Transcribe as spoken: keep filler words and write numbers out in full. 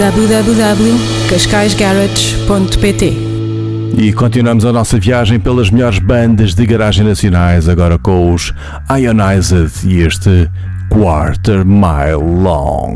w w w ponto cascais garage ponto p t. E continuamos a nossa viagem pelas melhores bandas de garagem nacionais, agora com os Ionized e este Quarter Mile Long.